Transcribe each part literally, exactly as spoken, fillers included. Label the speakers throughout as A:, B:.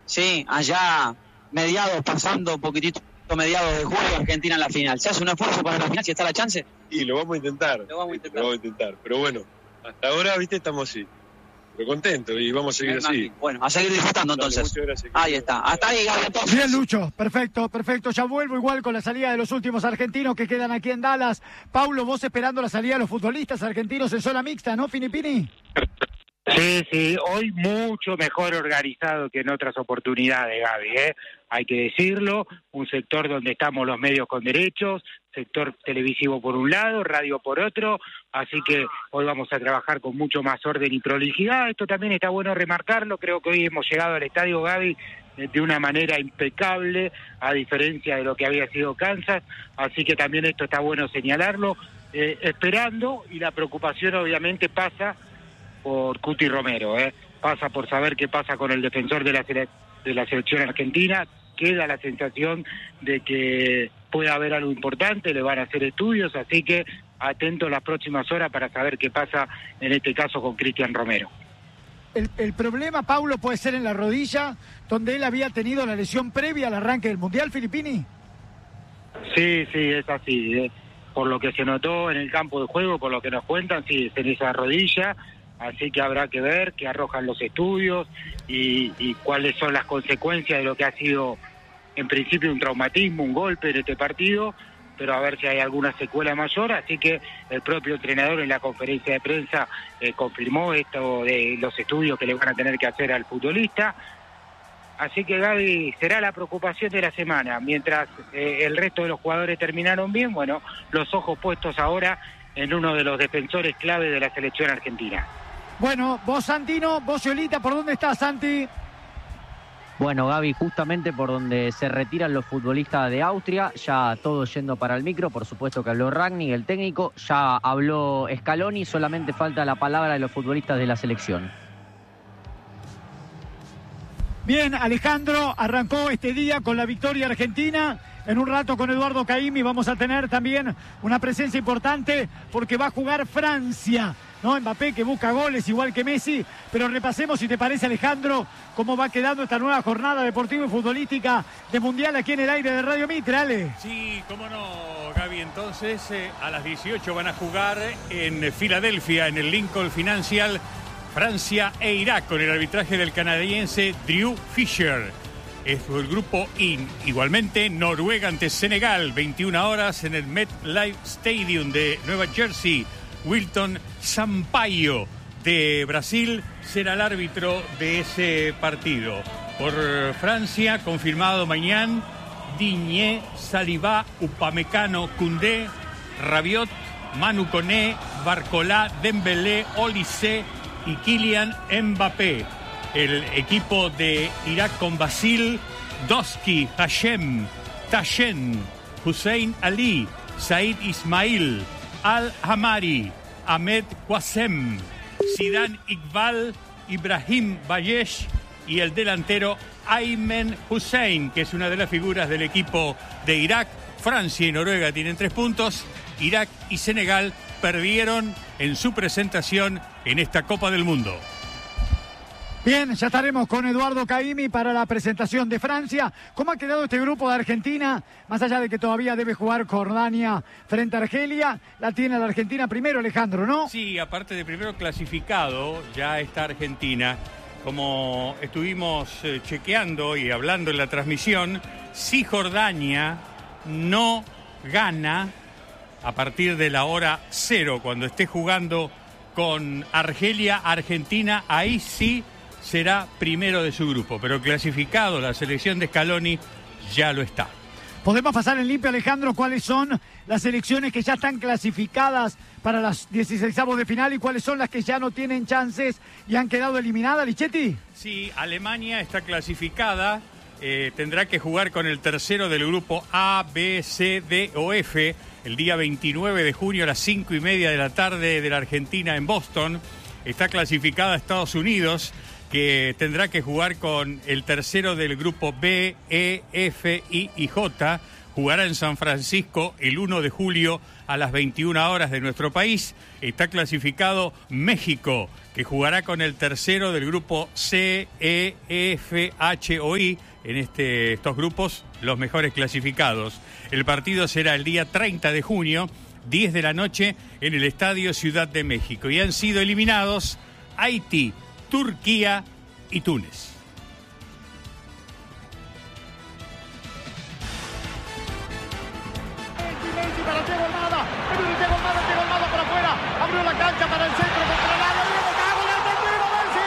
A: Sí, allá mediados, pasando un poquitito mediados de julio, Argentina en la final. ¿Se hace un esfuerzo para la final si está la chance?
B: Y lo vamos a intentar.
A: Lo vamos a intentar.
B: Lo vamos a intentar. Pero bueno, hasta ahora, viste, estamos así. Pero contentos y vamos a seguir así.
A: Bueno, a seguir disfrutando entonces.
B: Muchas gracias.
A: Ahí está. Hasta ahí, Gaby, entonces.
C: Bien, Lucho. Perfecto, perfecto. Ya vuelvo igual con la salida de los últimos argentinos que quedan aquí en Dallas. Paulo, vos esperando la salida de los futbolistas argentinos en zona mixta, ¿no, Filippini?
D: Sí, sí, hoy mucho mejor organizado que en otras oportunidades, Gaby, ¿eh? Hay que decirlo, un sector donde estamos los medios con derechos, sector televisivo por un lado, radio por otro, así que hoy vamos a trabajar con mucho más orden y prolijidad. Esto también está bueno remarcarlo, creo que hoy hemos llegado al estadio, Gaby, de una manera impecable, a diferencia de lo que había sido Kansas, así que también esto está bueno señalarlo, eh, esperando, y la preocupación obviamente pasa por Cuti Romero, ¿eh? Pasa por saber qué pasa con el defensor de la, sele- de la selección argentina. Queda la sensación de que puede haber algo importante, le van a hacer estudios, así que atento las próximas horas para saber qué pasa en este caso con Cristian Romero.
C: El, el problema, Paulo, puede ser en la rodilla, donde él había tenido la lesión previa al arranque del Mundial, Filippini.
D: Sí, sí, es así, ¿eh? Por lo que se notó en el campo de juego, por lo que nos cuentan, sí, es en esa rodilla. Así que habrá que ver qué arrojan los estudios y, y cuáles son las consecuencias de lo que ha sido en principio un traumatismo, un golpe en este partido, pero a ver si hay alguna secuela mayor. Así que el propio entrenador en la conferencia de prensa eh, confirmó esto de los estudios que le van a tener que hacer al futbolista. Así que, Gaby, será la preocupación de la semana. Mientras eh, el resto de los jugadores terminaron bien, bueno, los ojos puestos ahora en uno de los defensores clave de la selección argentina.
C: Bueno, vos, Santino, vos, Yolita, ¿por dónde estás, Santi?
E: Bueno, Gaby, justamente por donde se retiran los futbolistas de Austria, ya todos yendo para el micro, por supuesto que habló Rangnick, el técnico, ya habló Scaloni, solamente falta la palabra de los futbolistas de la selección.
C: Bien, Alejandro, arrancó este día con la victoria argentina. En un rato con Eduardo Caimi vamos a tener también una presencia importante porque va a jugar Francia, ¿no? Mbappé, que busca goles igual que Messi, pero repasemos, si te parece, Alejandro, cómo va quedando esta nueva jornada deportiva y futbolística de Mundial aquí en el aire de Radio Mitre, Ale.
F: Sí, cómo no, Gaby. Entonces, eh, a las dieciocho van a jugar en Filadelfia, en el Lincoln Financial, Francia e Irak, con el arbitraje del canadiense Drew Fisher. Es el grupo I. Igualmente, Noruega ante Senegal, veintiuna horas en el MetLife Stadium de Nueva Jersey. Wilton Sampaio de Brasil será el árbitro de ese partido. Por Francia, confirmado mañana, Digne, Saliba, Upamecano, Koundé, Rabiot, Manu Koné, Barcola, Dembélé, Olise y Kylian Mbappé. El equipo de Irak con Basil, Doski, Hashem, Tashen, Hussein Ali, Said Ismail, Al-Hamari, Ahmed Qasem, Zidane Iqbal, Ibrahim Bayesh y el delantero Aymen Hussein, que es una de las figuras del equipo de Irak. Francia y Noruega tienen tres puntos. Irak y Senegal perdieron en su presentación en esta Copa del Mundo.
C: Bien, ya estaremos con Eduardo Caimi para la presentación de Francia. ¿Cómo ha quedado este grupo de Argentina? Más allá de que todavía debe jugar Jordania frente a Argelia, la tiene la Argentina primero, Alejandro, ¿no?
F: Sí, aparte de primero clasificado, ya está Argentina. Como estuvimos eh, chequeando y hablando en la transmisión, si Jordania no gana a partir de la hora cero, cuando esté jugando con Argelia, Argentina, ahí sí será primero de su grupo, pero clasificado la selección de Scaloni ya lo está.
C: ¿Podemos pasar en limpio, Alejandro, cuáles son las selecciones que ya están clasificadas para las dieciseisavos de final y cuáles son las que ya no tienen chances y han quedado eliminadas, Lichetti?
F: Sí, Alemania está clasificada, eh, tendrá que jugar con el tercero del grupo A, B, C, D o F el día veintinueve de junio a las cinco y media de la tarde de la Argentina en Boston. Está clasificada Estados Unidos, que tendrá que jugar con el tercero del grupo B, E, F, I y J, jugará en San Francisco el uno de julio a las veintiuna horas de nuestro país. Está clasificado México, que jugará con el tercero del grupo C, E, F, H o I. En este, estos grupos, los mejores clasificados. El partido será el día treinta de junio, diez de la noche, en el Estadio Ciudad de México. Y han sido eliminados Haití, Turquía y Túnez.
C: Para Diego Almada, Diego Almada, Diego Almada para afuera, abrió la cancha para el centro, contra el área, Diego Cago, el argentino Messi,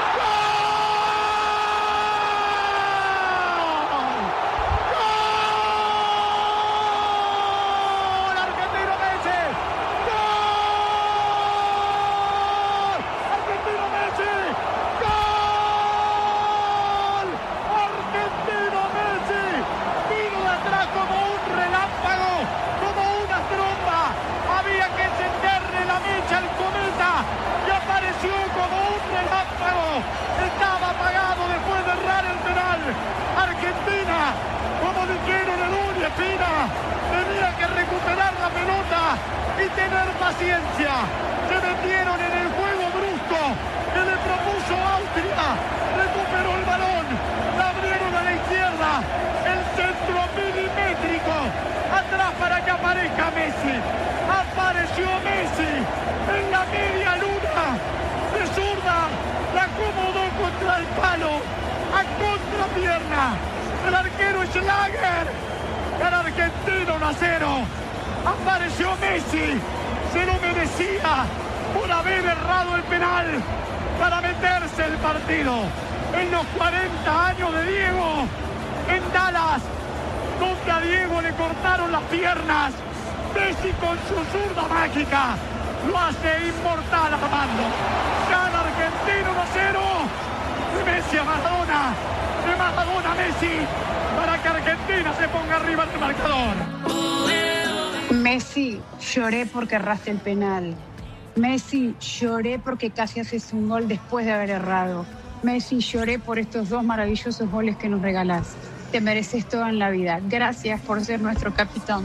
C: ¡gol! ¡Gol! Argentino Messi, ¡gol! Argentino Messi, ¡gol! Argentino Messi, vino de atrás como un relámpago. Había que encenderle la mecha al cometa y apareció como un relámpago. Estaba apagado después de errar el penal. Argentina, como dijeron en Uri Espina, tenía que recuperar la pelota y tener paciencia. Se metieron en el juego brusco que le propuso Austria. Recuperó el balón, la abrieron a la izquierda. El centro milimétrico. Atrás para que aparezca Messi. Apareció Messi en la media luna. De zurda, la acomodó contra el palo. A contrapierna. El arquero Schlager. El argentino uno a cero. Apareció Messi. Se lo merecía por haber errado el penal para meterse el partido. En los cuarenta años de Diego, en Dallas, donde a Diego le cortaron las piernas, Messi con su zurda mágica lo hace inmortal a mando. Gana Argentina uno a cero. De Messi a Maradona, de Maradona a Messi, para que Argentina se ponga arriba del marcador.
G: Messi, lloré porque erraste el penal. Messi, lloré porque casi haces un gol después de haber errado. Messi, lloré por estos dos maravillosos goles que nos regalás. Te mereces todo en la vida. Gracias por ser nuestro capitán.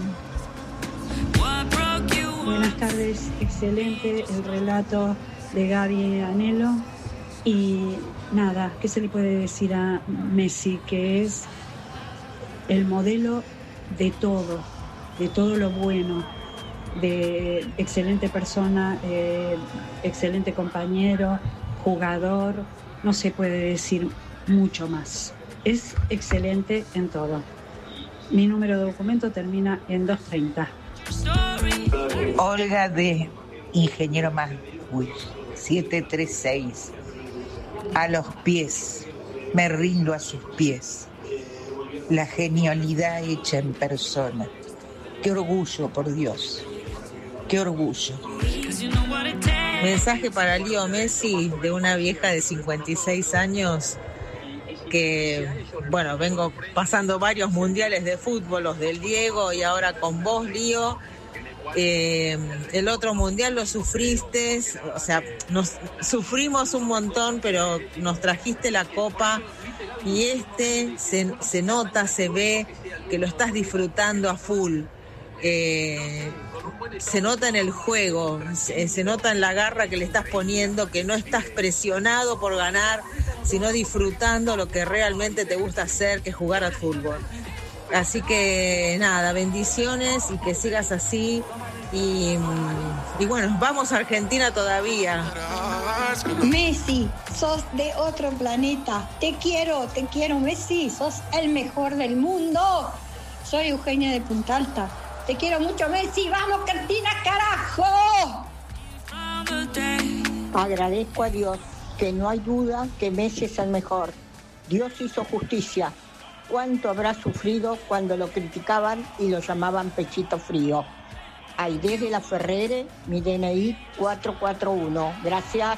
H: Buenas tardes, excelente el relato de Gaby Anelo. Y nada, ¿qué se le puede decir a Messi? Que es el modelo de todo, de todo lo bueno, de excelente persona, eh, excelente compañero, jugador, no se puede decir mucho más. Es excelente en todo. Mi número de documento termina en doscientos treinta.
I: Olga de Ingeniero Más, siete tres seis. A los pies, me rindo a sus pies. La genialidad hecha en persona. Qué orgullo, por Dios. Qué orgullo.
J: Mensaje para Leo Messi de una vieja de cincuenta y seis años que, bueno, vengo pasando varios mundiales de fútbol, los del Diego y ahora con vos, Lío. Eh, el otro mundial lo sufriste, o sea, nos sufrimos un montón, pero nos trajiste la copa y este se, se nota, se ve que lo estás disfrutando a full. Eh, se nota en el juego, se, se nota en la garra que le estás poniendo, que no estás presionado por ganar, sino disfrutando lo que realmente te gusta hacer, que es jugar al fútbol. Así que nada, bendiciones y que sigas así. Y, y bueno, vamos a Argentina todavía.
K: Messi, sos de otro planeta. Te quiero, te quiero, Messi. Sos el mejor del mundo. Soy Eugenia de Punta Alta. Te quiero mucho, Messi. ¡Vamos, Argentina, carajo!
L: Agradezco a Dios que no hay duda que Messi es el mejor. Dios hizo justicia. ¿Cuánto habrá sufrido cuando lo criticaban y lo llamaban pechito frío? Aide de la Ferrere, mi D N I cuatro cuatro uno. Gracias.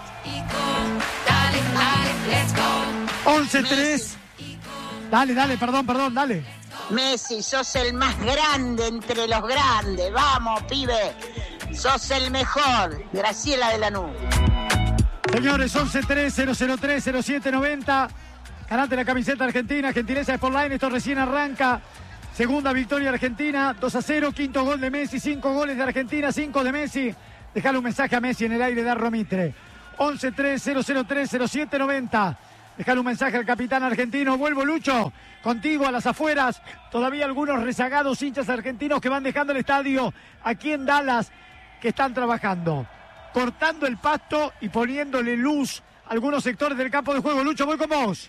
C: once tres. Dale, dale, perdón, perdón, dale.
M: Messi, sos el más grande entre los grandes. Vamos, pibe. Sos el mejor. Graciela de Lanús.
C: Señores, once tres cero cero tres cero siete noventa. Ganate la camiseta argentina, gentileza de Sportline, esto recién arranca. Segunda victoria argentina, dos a cero, quinto gol de Messi, cinco goles de Argentina, cinco de Messi. Dejale un mensaje a Messi en el aire, Darro Mitre. once tres cero cero tres cero siete noventa. Dejale un mensaje al capitán argentino. Vuelvo, Lucho, contigo a las afueras. Todavía algunos rezagados hinchas argentinos que van dejando el estadio aquí en Dallas, que están trabajando, cortando el pasto y poniéndole luz a algunos sectores del campo de juego. Lucho, voy con vos.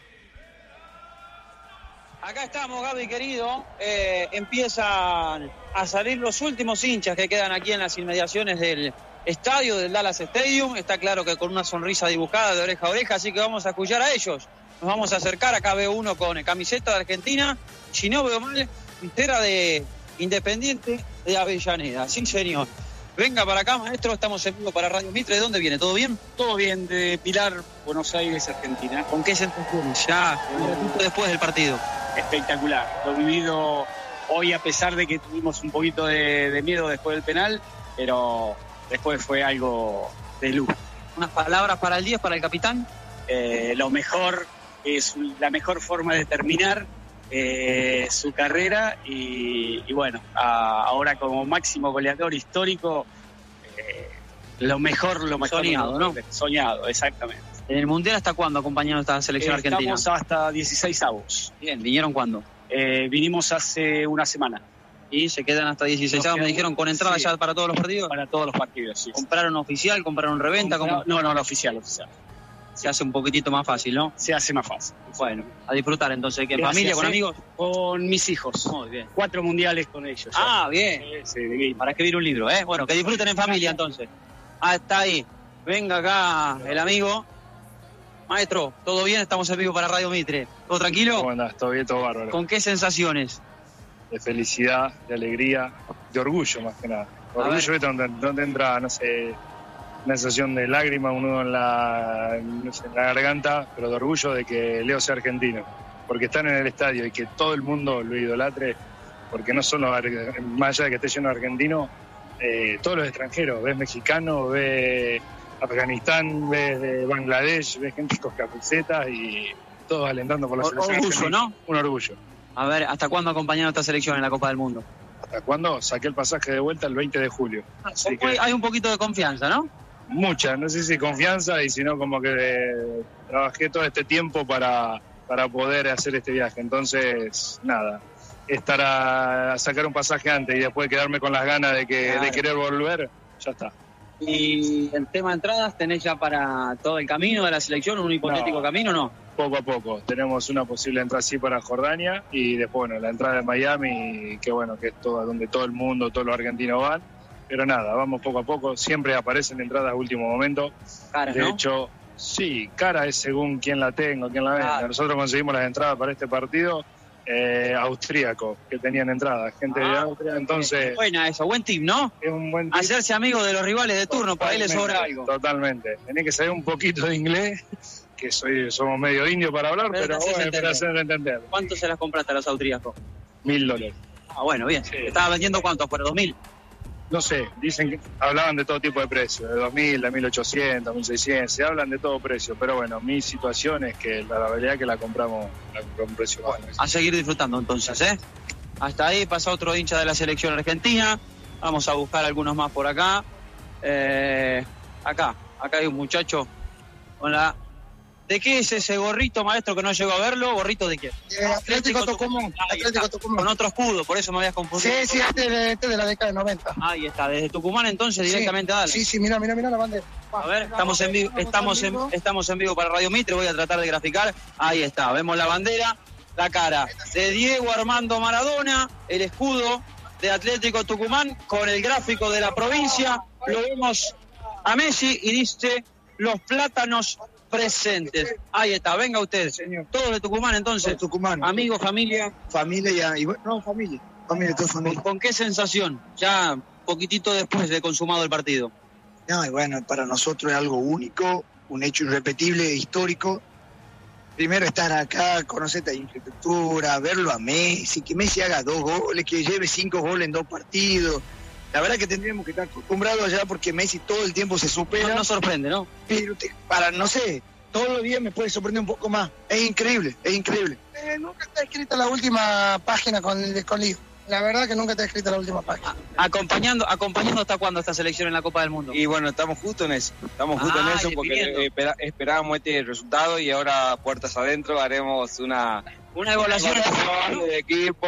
A: Acá estamos, Gaby querido. Eh, empiezan a salir los últimos hinchas que quedan aquí en las inmediaciones del estadio del Dallas Stadium. Está claro que con una sonrisa dibujada de oreja a oreja, así que vamos a escuchar a ellos. Nos vamos a acercar. Acá veo uno con camiseta de Argentina. Si no veo mal, visera de Independiente de Avellaneda. Sí, señor. Venga para acá, maestro. Estamos en vivo para Radio Mitre. ¿De dónde viene? ¿Todo bien?
N: Todo bien, de Pilar, Buenos Aires, Argentina.
A: ¿Con qué sensaciones? Ya, un ratito después del partido.
N: Espectacular. Lo vivido hoy, a pesar de que tuvimos un poquito de, de miedo después del penal, pero después fue algo de luz.
A: ¿Unas palabras para el diez, para el capitán?
N: Eh, lo mejor, es la mejor forma de terminar eh, su carrera y, y bueno, a, ahora como máximo goleador histórico, eh, lo mejor, lo mejor.
A: Soñado, ¿no?
N: Soñado, exactamente.
A: ¿En el Mundial hasta cuándo acompañando esta selección
N: eh,
A: argentina?
N: Estamos hasta dieciséis avos.
A: Bien, ¿vinieron cuándo?
N: Eh, vinimos hace una semana.
A: ¿Y se quedan hasta dieciséis avos? Me dijeron con entrada
N: sí,
A: ya para todos los partidos.
N: Para todos los partidos, sí.
A: ¿Compraron oficial? ¿Compraron reventa?
N: Compra...
A: ¿Cómo?
N: No, no, no, oficial, oficial.
A: Se hace un poquitito más fácil, ¿no?
N: Se hace más fácil.
A: Bueno, a disfrutar entonces. ¿Qué?
N: Gracias,
A: ¿Familia, con
N: ¿eh?
A: amigos?
N: Con mis hijos.
A: Muy bien.
N: Cuatro mundiales con ellos.
A: Ah, ya. Bien.
N: Sí, sí,
A: para escribir un libro, ¿eh? Bueno, que disfruten en familia entonces. Ah, está ahí. Venga acá el amigo. Maestro, ¿todo bien? Estamos en vivo para Radio Mitre. ¿Todo tranquilo?
O: ¿Cómo andás? ¿Todo bien? Todo bárbaro.
A: ¿Con qué sensaciones?
O: De felicidad, de alegría, de orgullo más que nada. Orgullo es donde, donde entra, no sé, una sensación de lágrima, un nudo en la, no sé, en la garganta, pero de orgullo de que Leo sea argentino. Porque están en el estadio y que todo el mundo lo idolatre, porque no solo, más allá de que esté lleno de argentinos, eh, todos los extranjeros, ves mexicanos, ves Afganistán, ves de Bangladesh, ves gente con camisetas y todos alentando por la selección.
A: Orgullo, ¿no?
O: Un orgullo.
A: A ver, ¿hasta cuándo acompañaron esta selección en la Copa del Mundo?
O: ¿Hasta cuándo? Saqué el pasaje de vuelta el veinte de julio.
A: Así que hay un poquito de confianza, ¿no?
O: Mucha, no sé si confianza y si no como que eh, trabajé todo este tiempo para, para poder hacer este viaje. Entonces, nada, estar a, a sacar un pasaje antes y después quedarme con las ganas de, que,
A: claro.
O: de querer volver, ya está.
A: ¿Y el tema de entradas tenés ya para todo el camino de la selección, un hipotético
O: no,
A: camino o no?
O: Poco a poco. Tenemos una posible entrada sí para Jordania y después, bueno, la entrada de Miami, que bueno, que es todo, donde todo el mundo, todos los argentinos van. Pero nada, vamos poco a poco. Siempre aparecen entradas a último momento.
A: Caras,
O: de
A: ¿no?
O: hecho, sí, cara es según quién la tenga, quién la venda.
A: Claro.
O: Nosotros conseguimos las entradas para este partido eh, austríaco, que tenían entradas, gente
A: ah,
O: de Austria. Entonces,
A: buena eso, buen tip, ¿no?
O: Es un buen tip.
A: Hacerse amigo de los rivales de turno, por ahí le sobra algo.
O: Totalmente. Tenés que saber un poquito de inglés, que soy somos medio indios para hablar, pero,
A: pero
O: bueno,
A: entender.
O: para hacer entender.
A: ¿Cuánto se las compraste a los austríacos?
O: Mil dólares.
A: Ah, bueno, bien.
O: Sí.
A: ¿Estaba vendiendo cuántos? ¿Por dos mil?
O: No sé, dicen que hablaban de todo tipo de precios, de dos mil, de mil ochocientos, mil seiscientos, se hablan de todo precio, pero bueno, mi situación es que la, la realidad es que la compramos la compramos a un precio bajo.
A: A seguir disfrutando entonces, ¿eh? Hasta ahí pasa otro hincha de la selección argentina. Vamos a buscar algunos más por acá. Eh, acá, acá hay un muchacho con la... ¿De qué es ese gorrito, maestro, que no llegó a verlo? ¿Gorrito de qué?
P: Eh, Atlético Tucumán. Atlético Tucumán.
A: Con otro escudo, por eso me habías confundido.
P: Sí, sí, este de, este de la década de noventa.
A: Ahí está, desde Tucumán entonces directamente
P: sí,
A: a Dallas.
P: Sí, sí, mira, mira, mira la bandera.
A: A ver, estamos en vivo, estamos en, estamos en vivo para Radio Mitre, voy a tratar de graficar. Ahí está, vemos la bandera, la cara de Diego Armando Maradona, el escudo de Atlético Tucumán con el gráfico de la provincia. Lo vemos a Messi y dice los plátanos presentes. Ahí está, venga usted.
P: Señor.
A: Todos de Tucumán entonces.
P: De Tucumán.
A: Amigos, familia.
P: Familia y, y no, familia. Familia, toda familia.
A: ¿Con qué sensación? Ya poquitito después de consumado el partido.
P: No, y bueno, para nosotros es algo único, un hecho irrepetible, histórico. Primero estar acá, conocer esta infraestructura, verlo a Messi, que Messi haga dos goles, que lleve cinco goles en dos partidos. La verdad que tendríamos que estar acostumbrados allá porque Messi todo el tiempo se supera.
A: No, no sorprende, ¿no?
P: Pero te, para, no sé, todos los días me puede sorprender un poco más. Es increíble, es increíble.
Q: Eh, nunca está escrita la última página con el descolío. La verdad que nunca está escrita la última página.
A: Acompañando, acompañando hasta cuándo esta selección en la Copa del Mundo.
R: Y bueno, estamos justo en eso. Estamos justo
A: Ah,
R: en eso
A: y
R: porque
A: definiendo.
R: espera- esperábamos este resultado y ahora puertas adentro haremos una
A: Una evaluación
R: de equipo,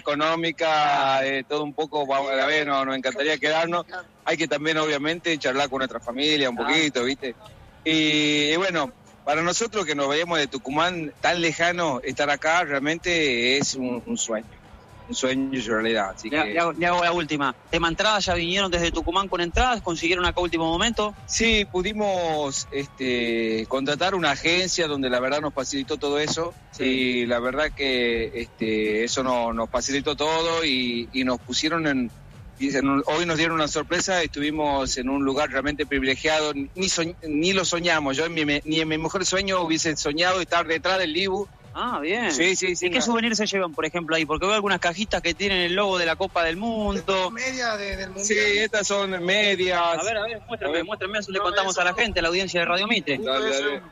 R: económica, de todo un poco. Vamos a ver, no, nos encantaría quedarnos. Hay que también, obviamente, charlar con nuestra familia un poquito, ¿viste? Y, y bueno, para nosotros que nos veíamos de Tucumán tan lejano, estar acá realmente es un, un sueño. Un sueño en realidad. Así
A: Le,
R: que...
A: le hago, le hago la última. ¿Tema entradas ya vinieron desde Tucumán con entradas? ¿Consiguieron acá último momento?
R: Sí, pudimos este, contratar una agencia donde la verdad nos facilitó todo eso y la verdad que este, eso no, nos facilitó todo y, y nos pusieron en, y en un- hoy nos dieron una sorpresa, estuvimos en un lugar realmente privilegiado, ni, soñ- ni lo soñamos, yo en mi, me- ni en mi mejor sueño hubiese soñado estar detrás del Libu.
A: Ah, bien.
R: Sí, sí, sí.
A: ¿Y qué souvenirs se llevan, por ejemplo, ahí? Porque veo algunas cajitas que tienen el logo de la Copa del Mundo.
Q: Media de- del
R: Sí,
Q: mundial.
R: estas son medias.
A: A ver, a ver, muéstrame, muéstrame, eso le contamos a la gente, a la audiencia de Radio Mitre.
R: Dale, dale.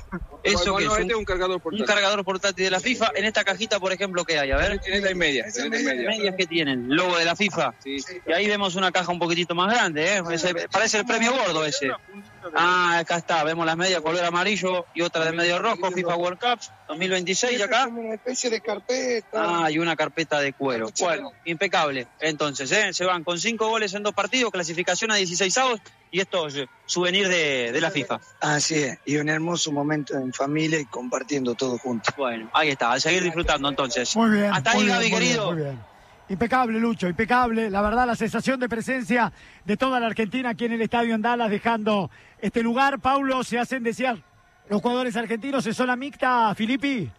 A: Eso que
R: Bueno,
A: es
R: este
A: un,
R: es un cargador portátil.
A: un cargador portátil de la FIFA. En esta cajita, por ejemplo, ¿qué hay? A ver.
R: En esta hay medias, en esta hay medias.
A: Medias que tienen, logo de la FIFA.
R: Sí.
A: Y ahí vemos una caja un poquitito más grande, ¿eh? Ese- parece el premio gordo ese. Ah, acá está, vemos las medias color amarillo y otra de medio rojo, FIFA World Cup dos mil veintiséis
Q: Es
A: acá.
Q: como una especie de carpeta.
A: Ah, y una carpeta de cuero. Bueno, impecable. Entonces, ¿eh? Se van con cinco goles en dos partidos, clasificación a dieciseisavos y esto es souvenir de, de la FIFA.
P: Así es, y un hermoso momento en familia y compartiendo todo juntos.
A: Bueno, ahí está, a seguir disfrutando entonces.
C: Muy bien.
A: Hasta
C: muy
A: ahí,
C: bien,
A: Gaby,
C: muy bien,
A: querido.
C: muy bien. Impecable, Lucho, impecable. La verdad, la sensación de presencia de toda la Argentina aquí en el estadio en Dallas, dejando este lugar. Paulo, se hacen desear los jugadores argentinos en zona mixta, Filippi.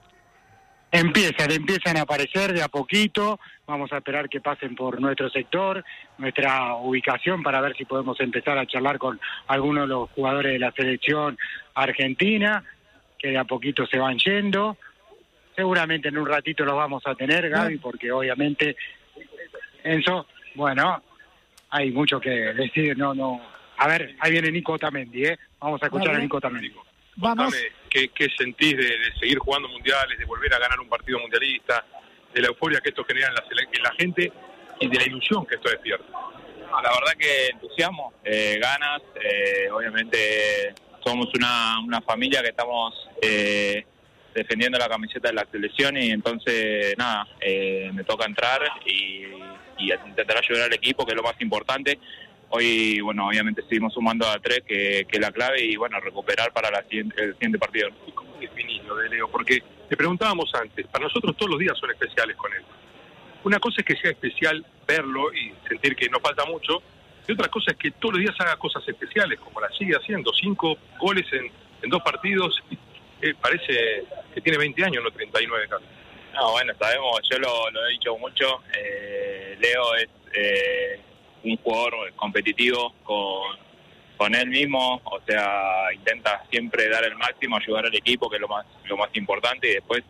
D: Empiezan, empiezan a aparecer de a poquito, vamos a esperar que pasen por nuestro sector, nuestra ubicación para ver si podemos empezar a charlar con algunos de los jugadores de la selección argentina, que de a poquito se van yendo. Seguramente en un ratito los vamos a tener, Gaby, porque obviamente, Enzo, bueno, hay mucho que decir, no, no. A ver, ahí viene Nico Otamendi, ¿eh? Vamos a escuchar
C: Vale.
D: a Nico Otamendi.
C: Vamos.
S: ¿Qué, qué sentís de, de seguir jugando mundiales, de volver a ganar un partido mundialista, de la euforia que esto genera en la, sele- en la gente y de la ilusión que esto despierta?
T: La verdad que entusiasmo, eh, ganas, eh, obviamente somos una, una familia que estamos eh, defendiendo la camiseta de la selección y entonces nada, eh, me toca entrar y, y intentar ayudar al equipo, que es lo más importante. Hoy, bueno, obviamente seguimos sumando a tres, que, que es la clave, y bueno, recuperar para la siguiente, el siguiente partido.
S: ¿Y cómo definís lo de Leo? Porque te preguntábamos antes, para nosotros todos los días son especiales con él. Una cosa es que sea especial verlo y sentir que nos falta mucho, y otra cosa es que todos los días haga cosas especiales, como la sigue haciendo, cinco goles en, en dos partidos, eh, parece que tiene veinte años, no treinta y nueve casi.
T: No, bueno, sabemos, yo lo, lo he dicho mucho, eh, Leo es eh, un jugador competitivo con, con él mismo, o sea, intenta siempre dar el máximo, ayudar al equipo, que es lo más, lo más importante, y después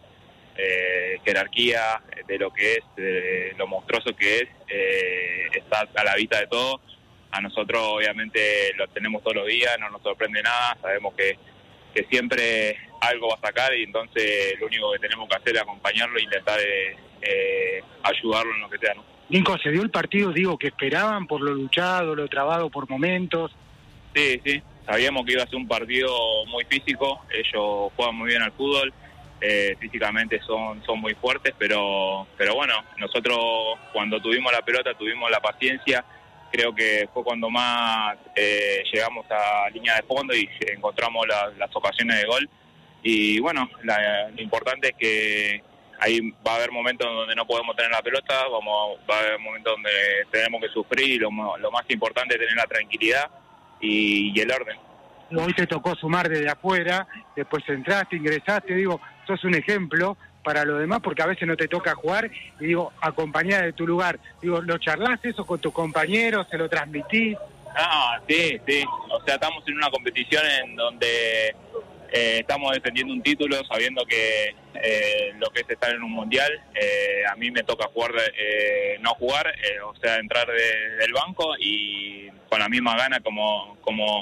T: eh, jerarquía de lo que es, de lo monstruoso que es, eh, está a la vista de todos. A nosotros obviamente lo tenemos todos los días, no nos sorprende nada, sabemos que, que siempre algo va a sacar y entonces lo único que tenemos que hacer es acompañarlo e intentar eh, eh, ayudarlo en lo que sea, ¿no?
D: Nico, ¿se dio el partido, digo, que esperaban por lo luchado, lo trabado por momentos?
T: Sí, sí, sabíamos que iba a ser un partido muy físico, ellos juegan muy bien al fútbol, eh, físicamente son, son muy fuertes, pero, pero bueno, nosotros cuando tuvimos la pelota tuvimos la paciencia, creo que fue cuando más eh, llegamos a línea de fondo y encontramos la, las ocasiones de gol. Y bueno, la, lo importante es que ahí va a haber momentos donde no podemos tener la pelota, vamos, va a haber momentos donde tenemos que sufrir y lo, lo más importante es tener la tranquilidad y, y el orden.
D: Hoy te tocó sumar desde afuera, después entraste, ingresaste, digo, sos un ejemplo para lo demás, porque a veces no te toca jugar, y digo, acompañada de tu lugar, digo, ¿lo charlás eso con tus compañeros, se lo transmitís?
T: Ah, sí, sí, o sea, estamos en una competición en donde eh, estamos defendiendo un título, sabiendo que eh, lo que es estar en un mundial, eh, a mí me toca jugar, eh, no jugar, eh, o sea, entrar de, del banco y con la misma gana como, como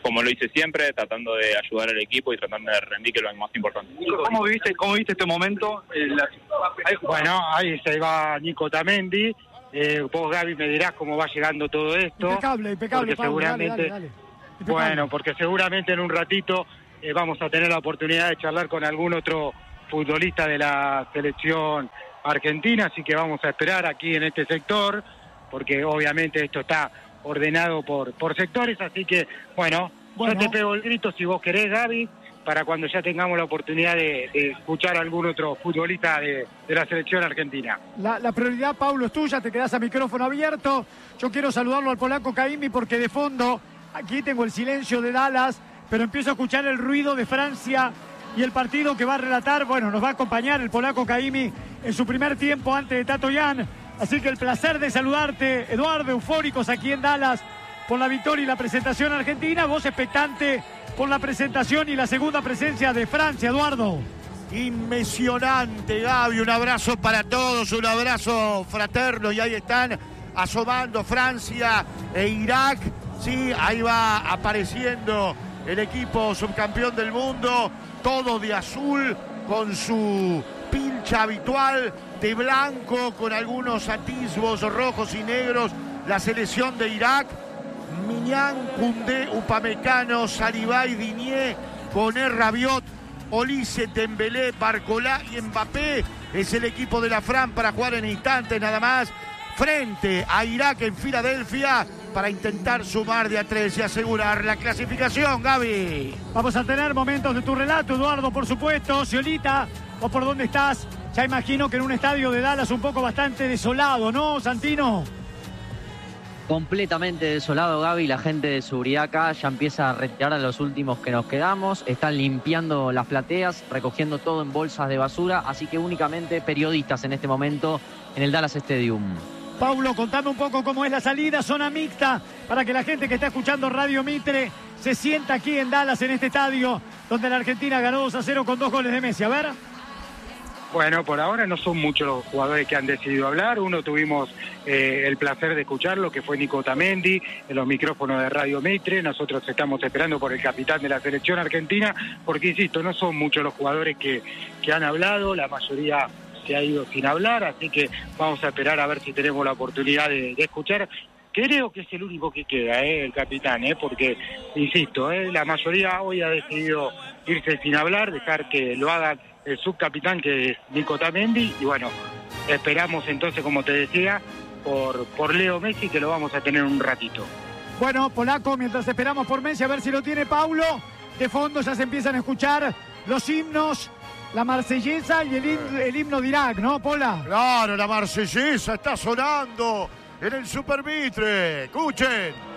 T: como lo hice siempre, tratando de ayudar al equipo y tratando de rendir, que es lo más importante.
D: ¿Cómo viste, cómo viste este momento? Eh, la... Bueno, ahí se va Nico Otamendi. Eh, vos, Gaby, me dirás cómo va llegando todo esto.
C: Impecable, impecable,
D: porque
C: Pablo,
D: seguramente,
C: dale, dale, dale.
D: Bueno, porque seguramente en un ratito eh, vamos a tener la oportunidad de charlar con algún otro futbolista de la selección argentina, así que vamos a esperar aquí en este sector, porque obviamente esto está ordenado por, por sectores, así que, bueno, bueno, yo te pego el grito si vos querés, Gaby, para cuando ya tengamos la oportunidad de, de escuchar a algún otro futbolista de, de la selección argentina.
C: La, la prioridad, Paulo, es tuya, te quedás a micrófono abierto. Yo quiero saludarlo al polaco Caimi porque de fondo, aquí tengo el silencio de Dallas, pero empiezo a escuchar el ruido de Francia y el partido que va a relatar, bueno, nos va a acompañar el polaco Caimi en su primer tiempo ante de Tato Jan. Así que el placer de saludarte, Eduardo, eufóricos aquí en Dallas por la victoria y la presentación argentina. Vos expectante por la presentación y la segunda presencia de Francia, Eduardo.
U: Impresionante, Gaby. Un abrazo para todos, un abrazo fraterno. Y ahí están asomando Francia e Irak. Sí, ahí va apareciendo el equipo subcampeón del mundo, todo de azul, con su pincha habitual de blanco, con algunos atisbos rojos y negros, la selección de Irak. Mignan, Koundé, Upamecano, Salibay, Digne, Bonet, Rabiot, Olise, Dembélé, Barcola y Mbappé. Es el equipo de la Fran para jugar en instantes nada más frente a Irak en Filadelfia para intentar sumar de a tres y asegurar la clasificación, Gaby.
C: Vamos a tener momentos de tu relato, Eduardo, por supuesto. Ciolita, ¿o por dónde estás? Ya imagino que en un estadio de Dallas un poco bastante desolado, ¿no, Santino?
E: Completamente desolado, Gaby. La gente de seguridad acá ya empieza a retirar a los últimos que nos quedamos. Están limpiando las plateas, recogiendo todo en bolsas de basura. Así que únicamente periodistas en este momento en el Dallas Stadium.
C: Paulo, contame un poco cómo es la salida, zona mixta, para que la gente que está escuchando Radio Mitre se sienta aquí en Dallas, en este estadio, donde la Argentina ganó dos a cero con dos goles de Messi. A ver.
D: Bueno, por ahora no son muchos los jugadores que han decidido hablar. Uno tuvimos eh, el placer de escucharlo, que fue Nico Otamendi, en los micrófonos de Radio Mitre. Nosotros estamos esperando por el capitán de la selección argentina, porque, insisto, no son muchos los jugadores que, que han hablado. La mayoría se ha ido sin hablar, así que vamos a esperar a ver si tenemos la oportunidad de, de escuchar. Creo que es el único que queda, eh, el capitán, eh, porque, insisto, eh, la mayoría hoy ha decidido irse sin hablar, dejar que lo hagan el subcapitán, que es Nico Otamendi, y bueno, esperamos entonces, como te decía, por, por Leo Messi, que lo vamos a tener un ratito.
C: Bueno, polaco, mientras esperamos por Messi, a ver si lo tiene Paulo, de fondo ya se empiezan a escuchar los himnos, la marsellesa y el, himno, el himno de Irak, ¿no, Pola?
U: Claro, la marsellesa está sonando en el Super Mitre. Escuchen.